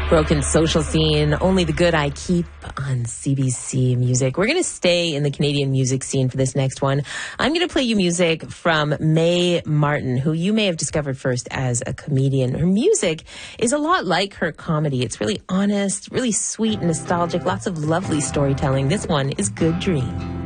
Broken social scene, Only the Good I Keep on CBC Music. We're going to stay in the Canadian music scene for this next one. I'm going to play you music from Mae Martin, who you may have discovered first as a comedian. Her music is a lot like her comedy. It's really honest, really sweet and nostalgic, lots of lovely storytelling. This one is Good Dream.